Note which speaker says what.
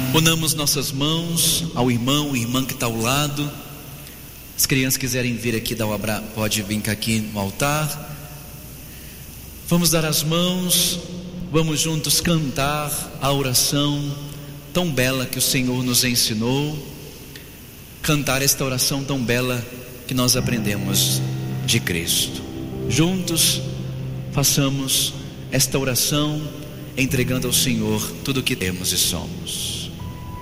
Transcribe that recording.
Speaker 1: Unamos nossas mãos ao irmão, irmã que está ao lado. As crianças quiserem vir aqui dar um abraço, pode vir aqui no altar. Vamos dar as mãos, vamos juntos cantar a oração tão bela que o Senhor nos ensinou. Cantar esta oração tão bela que nós aprendemos de Cristo. Juntos façamos esta oração, entregando ao Senhor tudo o que temos e somos.